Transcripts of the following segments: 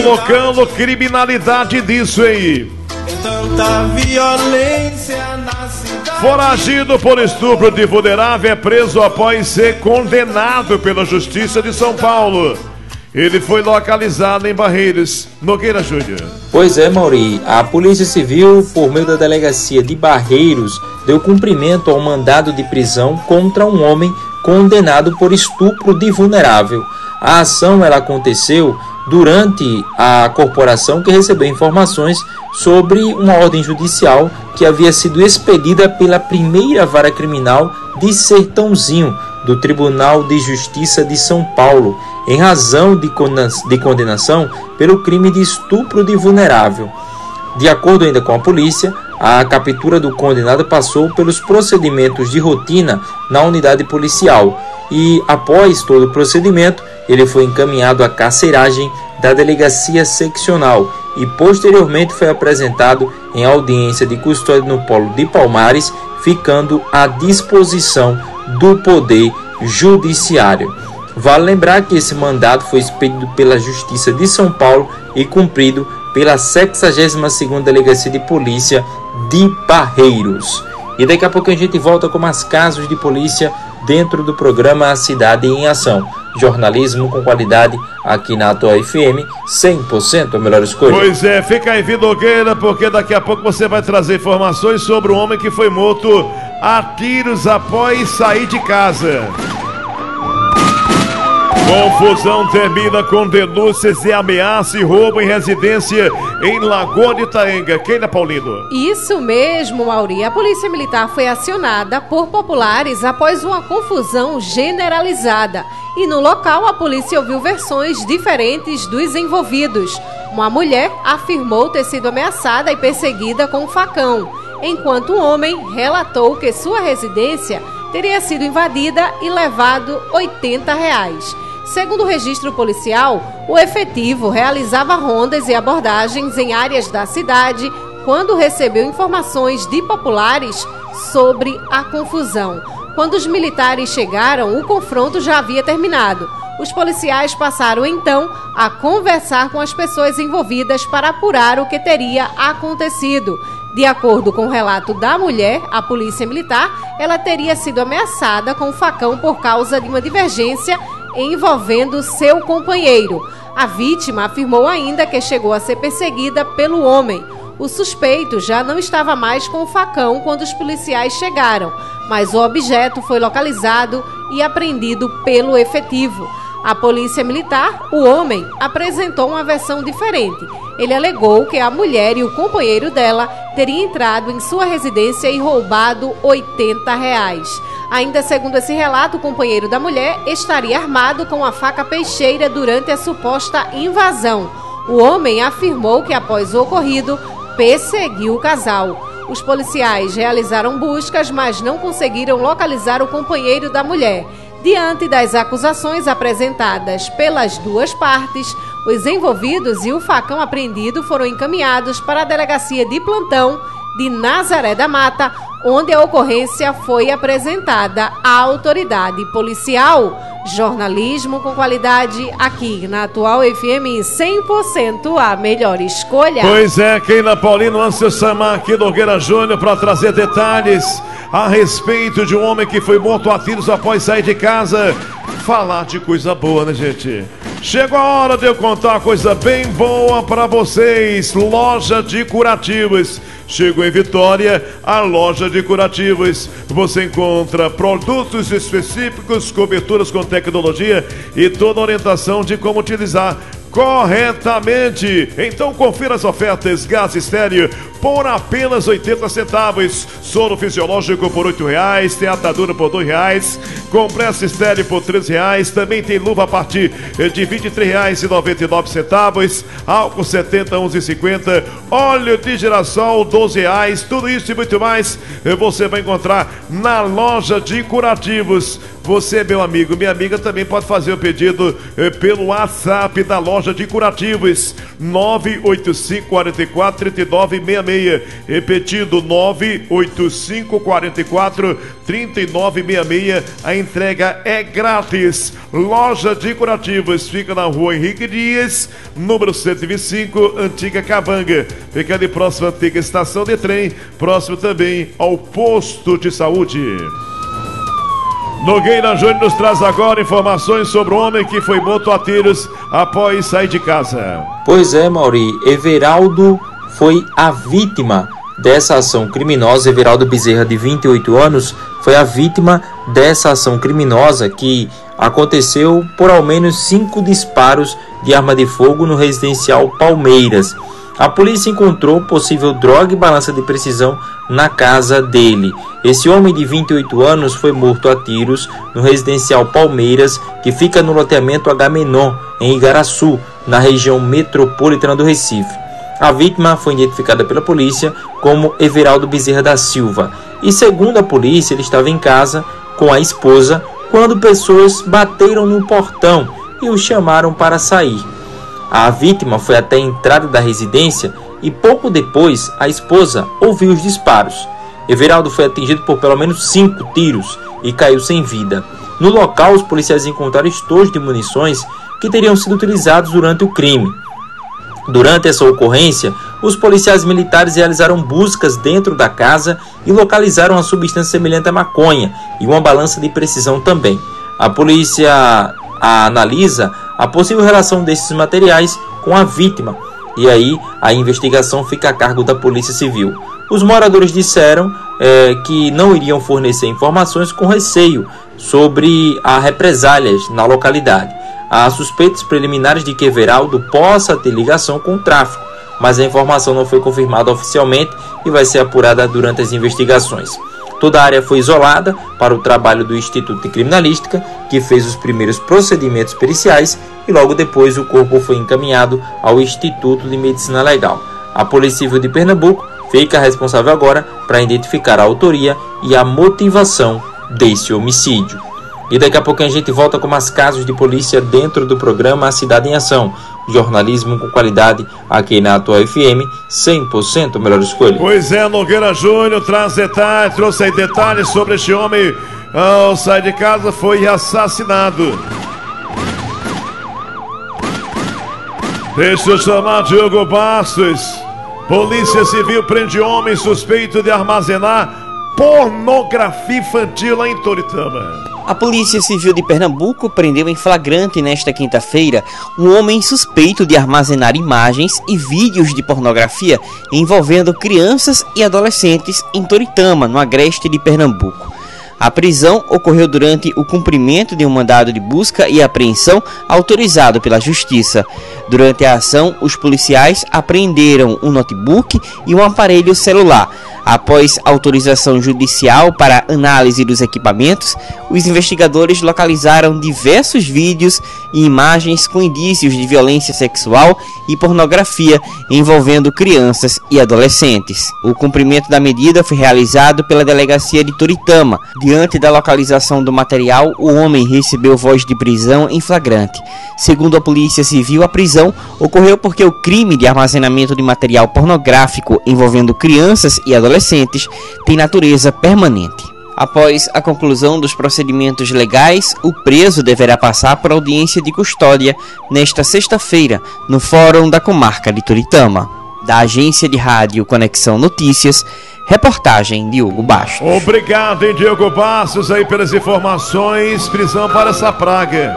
Colocando criminalidade disso aí. Tanta violência na cidade. Foragido por estupro de vulnerável é preso após ser condenado pela Justiça de São Paulo. Ele foi localizado em Barreiros. Nogueira Júnior. Pois é, Mauri. A Polícia Civil, por meio da Delegacia de Barreiros, deu cumprimento ao mandado de prisão contra um homem condenado por estupro de vulnerável. A ação ela aconteceu durante a corporação que recebeu informações sobre uma ordem judicial que havia sido expedida pela primeira vara criminal de Sertãozinho, do Tribunal de Justiça de São Paulo, em razão de condenação pelo crime de estupro de vulnerável. De acordo ainda com a polícia, a captura do condenado passou pelos procedimentos de rotina na unidade policial e, após todo o procedimento, ele foi encaminhado à carceragem da delegacia seccional e posteriormente foi apresentado em audiência de custódia no Polo de Palmares, ficando à disposição do Poder Judiciário. Vale lembrar que esse mandado foi expedido pela Justiça de São Paulo e cumprido pela 62ª Delegacia de Polícia de Barreiros. E daqui a pouco a gente volta com mais casos de polícia dentro do programa A Cidade em Ação. Jornalismo com qualidade aqui na Atual FM, 100% a melhor escolha. Pois é, fica aí, Nogueira, porque daqui a pouco você vai trazer informações sobre o homem que foi morto a tiros após sair de casa. Confusão termina com denúncias de ameaça e roubo em residência em Lagoa de Itaenga. Keila Paulino. Isso mesmo, Mauri. A Polícia Militar foi acionada por populares após uma confusão generalizada. E no local a polícia ouviu versões diferentes dos envolvidos. Uma mulher afirmou ter sido ameaçada e perseguida com um facão, enquanto um homem relatou que sua residência teria sido invadida e levado R$80. Segundo o registro policial, o efetivo realizava rondas e abordagens em áreas da cidade quando recebeu informações de populares sobre a confusão. Quando os militares chegaram, o confronto já havia terminado. Os policiais passaram então a conversar com as pessoas envolvidas para apurar o que teria acontecido. De acordo com o relato da mulher, a polícia militar, ela teria sido ameaçada com um facão por causa de uma divergência envolvendo seu companheiro. A vítima afirmou ainda que chegou a ser perseguida pelo homem. O suspeito já não estava mais com o facão quando os policiais chegaram, mas o objeto foi localizado e apreendido pelo efetivo. A polícia militar, o homem, apresentou uma versão diferente. Ele alegou que a mulher e o companheiro dela teriam entrado em sua residência e roubado R$80. Ainda segundo esse relato, o companheiro da mulher estaria armado com uma faca peixeira durante a suposta invasão. O homem afirmou que após o ocorrido, perseguiu o casal. Os policiais realizaram buscas, mas não conseguiram localizar o companheiro da mulher. Diante das acusações apresentadas pelas duas partes, os envolvidos e o facão apreendido foram encaminhados para a delegacia de plantão de Nazaré da Mata, onde a ocorrência foi apresentada à autoridade policial. Jornalismo com qualidade aqui na Atual FM, 100% a melhor escolha. Pois é, Keila Paulino, antes de eu chamar aqui Nogueira Júnior para trazer detalhes a respeito de um homem que foi morto a tiros após sair de casa. Falar de coisa boa, né, gente? Chegou a hora de eu contar uma coisa bem boa para vocês. Loja de Curativos. Chegou em Vitória a Loja de Curativos. Você encontra produtos específicos, coberturas com tecnologia e toda a orientação de como utilizar corretamente. Então confira as ofertas. Gás estéreo por apenas 80 centavos. Soro fisiológico por R$8. Tem atadura por R$2. Compressa estéreo por R$13. Também tem luva a partir de R$23,99. Álcool 70, 11,50. Óleo de girassol, R$12. Tudo isso e muito mais você vai encontrar na Loja de Curativos. Você, meu amigo, minha amiga, também pode fazer o pedido pelo WhatsApp da Loja de Curativos, 985 44 39 66. 3966. Repetido, 985443966. A entrega é grátis. Loja de Curativos fica na rua Henrique Dias, número 125, Antiga Cabanga. Fica ali próximo à antiga estação de trem, próximo também ao posto de saúde. Nogueira Júnior nos traz agora informações sobre o homem que foi morto a tiros após sair de casa. Pois é, Mauri, Everaldo foi a vítima dessa ação criminosa. Everaldo Bezerra, de 28 anos, foi a vítima dessa ação criminosa que aconteceu por ao menos 5 disparos de arma de fogo no residencial Palmeiras. A polícia encontrou possível droga e balança de precisão na casa dele. Esse homem de 28 anos foi morto a tiros no residencial Palmeiras, que fica no loteamento Agamenon, em Igaraçu, na região metropolitana do Recife. A vítima foi identificada pela polícia como Everaldo Bezerra da Silva. E segundo a polícia, ele estava em casa com a esposa quando pessoas bateram no portão e o chamaram para sair. A vítima foi até a entrada da residência e pouco depois a esposa ouviu os disparos. Everaldo foi atingido por pelo menos 5 tiros e caiu sem vida. No local, os policiais encontraram estojos de munições que teriam sido utilizados durante o crime. Durante essa ocorrência, os policiais militares realizaram buscas dentro da casa e localizaram uma substância semelhante à maconha e uma balança de precisão também. A polícia analisa a possível relação desses materiais com a vítima e aí a investigação fica a cargo da Polícia Civil. Os moradores disseram que não iriam fornecer informações com receio sobre as represálias na localidade. Há suspeitas preliminares de que Everaldo possa ter ligação com o tráfico, mas a informação não foi confirmada oficialmente e vai ser apurada durante as investigações. Toda a área foi isolada para o trabalho do Instituto de Criminalística, que fez os primeiros procedimentos periciais, e logo depois o corpo foi encaminhado ao Instituto de Medicina Legal. A Polícia Civil de Pernambuco fica responsável agora para identificar a autoria e a motivação desse homicídio. E daqui a pouco a gente volta com mais casos de polícia dentro do programa A Cidade em Ação. Jornalismo com qualidade aqui na Atual FM, 100% melhor escolha. Pois é, Nogueira Júnior trouxe aí detalhes sobre este homem. Ao sair de casa foi assassinado. Deixa eu chamar Diogo Bastos. Polícia Civil prende homem suspeito de armazenar pornografia infantil lá em Toritama. A Polícia Civil de Pernambuco prendeu em flagrante nesta quinta-feira um homem suspeito de armazenar imagens e vídeos de pornografia envolvendo crianças e adolescentes em Toritama, no agreste de Pernambuco. A prisão ocorreu durante o cumprimento de um mandado de busca e apreensão autorizado pela Justiça. Durante a ação, os policiais apreenderam um notebook e um aparelho celular. Após autorização judicial para análise dos equipamentos, os investigadores localizaram diversos vídeos e imagens com indícios de violência sexual e pornografia envolvendo crianças e adolescentes. O cumprimento da medida foi realizado pela Delegacia de Toritama. Diante da localização do material, o homem recebeu voz de prisão em flagrante. Segundo a Polícia Civil, a prisão ocorreu porque o crime de armazenamento de material pornográfico envolvendo crianças e adolescentes tem natureza permanente. Após a conclusão dos procedimentos legais, o preso deverá passar por audiência de custódia nesta sexta-feira, no Fórum da Comarca de Toritama. Da agência de rádio Conexão Notícias, reportagem Diogo Bastos. Obrigado, hein, Diogo Bastos, aí pelas informações. Prisão para essa praga.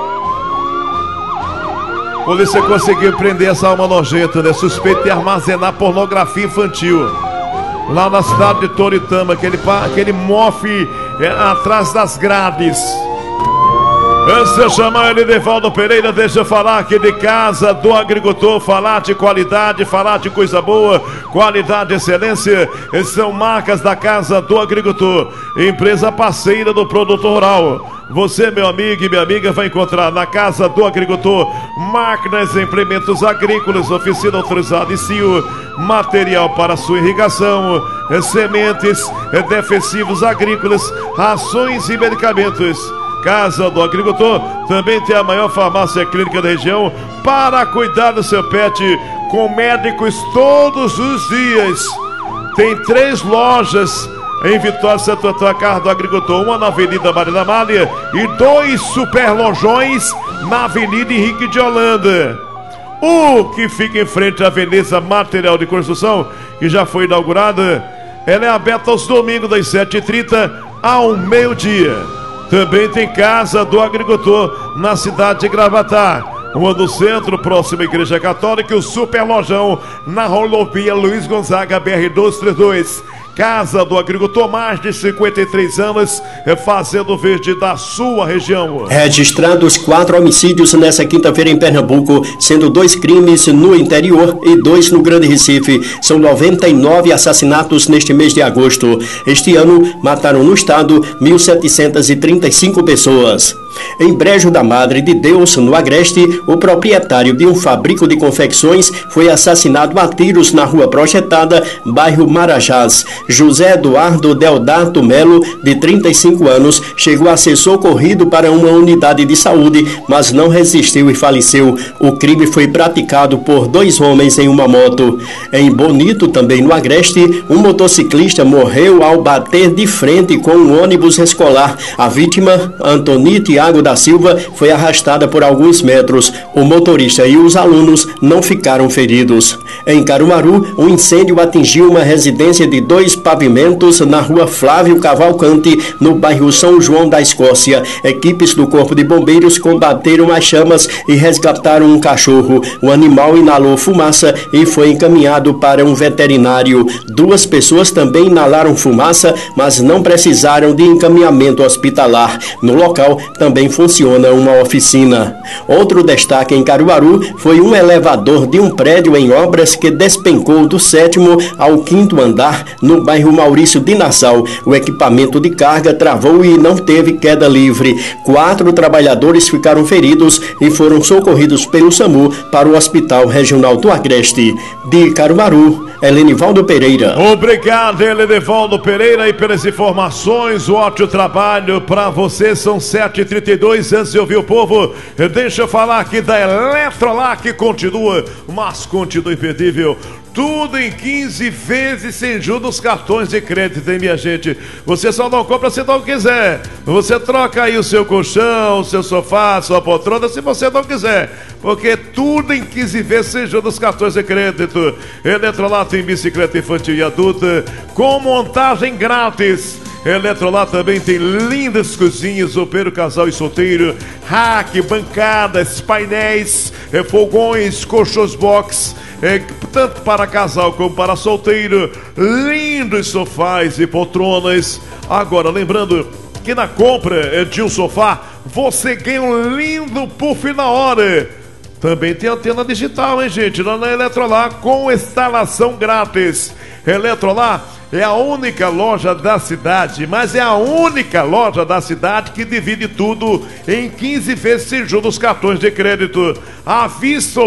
A polícia conseguiu prender essa alma nojenta, né? Suspeito de armazenar pornografia infantil lá na cidade de Toritama, aquele mofe atrás das grades. Antes de eu chamar ele, Evaldo Pereira, deixa eu falar aqui de Casa do Agricultor, falar de qualidade, falar de coisa boa, qualidade, excelência, são marcas da Casa do Agricultor, empresa parceira do produtor rural. Você, meu amigo e minha amiga, vai encontrar na Casa do Agricultor máquinas e implementos agrícolas, oficina autorizada e CIO, material para sua irrigação, sementes, defensivos agrícolas, rações e medicamentos. Casa do Agricultor também tem a maior farmácia clínica da região para cuidar do seu pet com médicos todos os dias. Tem 3 lojas em Vitória, Santo Antônio, Carro do Agricultor, uma na Avenida Maria Amália e 2 superlojões na Avenida Henrique de Holanda. O que fica em frente à Veneza Material de Construção, que já foi inaugurada, ela é aberta aos domingos das 7h30 ao meio-dia. Também tem Casa do Agricultor na cidade de Gravatá, uma do centro, próxima à Igreja Católica, e o Superlojão na rodovia Luiz Gonzaga, BR-232. Casa do Agricultor, mais de 53 anos, fazendo verde da sua região. Registrados 4 homicídios nessa quinta-feira em Pernambuco, sendo 2 crimes no interior e 2 no Grande Recife. São 99 assassinatos neste mês de agosto. Este ano, mataram no estado 1.735 pessoas. Em Brejo da Madre de Deus, no Agreste, o proprietário de um fabrico de confecções foi assassinado a tiros na rua Projetada, bairro Marajás. José Eduardo Deodato Melo, de 35 anos, chegou a ser socorrido para uma unidade de saúde, mas não resistiu e faleceu. O crime foi praticado por 2 homens em uma moto. Em Bonito, também no Agreste, um motociclista morreu ao bater de frente com um ônibus escolar. A vítima, Antoni Tiago da Silva, foi arrastada por alguns metros. O motorista e os alunos não ficaram feridos. Em Caruaru, um incêndio atingiu uma residência de 2 pavimentos na rua Flávio Cavalcante, no bairro São João da Escócia. Equipes do Corpo de Bombeiros combateram as chamas e resgataram um cachorro. O animal inalou fumaça e foi encaminhado para um veterinário. 2 pessoas também inalaram fumaça, mas não precisaram de encaminhamento hospitalar. No local também funciona uma oficina. Outro destaque em Caruaru foi um elevador de um prédio em obras que despencou do 7º ao 5º andar no bairro Maurício de Nassau. O equipamento de carga travou e não teve queda livre. 4 trabalhadores ficaram feridos e foram socorridos pelo SAMU para o Hospital Regional do Agreste. De Caruaru, Helenivaldo Pereira. Obrigado, Helenivaldo Pereira, e pelas informações. Um ótimo trabalho para você. São 7h32. Antes de ouvir o povo, deixa eu falar aqui da Eletrolar, que continua, mas continua imperdível. Tudo em 15 vezes sem juros nos cartões de crédito, hein, minha gente? Você só não compra se não quiser. Você troca aí o seu colchão, o seu sofá, a sua poltrona, se você não quiser. Porque tudo em 15 vezes sem juros nos cartões de crédito. Eletrolar tem bicicleta infantil e adulta com montagem grátis. Eletrolar também tem lindas cozinhas, roupeiro, casal e solteiro, rack, bancadas, painéis, fogões, colchões box, tanto para casal como para solteiro, lindos sofás e poltronas. Agora, lembrando que na compra de um sofá, você ganha um lindo puff na hora. Também tem antena digital, hein, gente? Lá na Eletrolar, com instalação grátis. Eletrolar é a única loja da cidade, mas é a única loja da cidade que divide tudo em 15 vezes sem juros nos cartões de crédito. À vista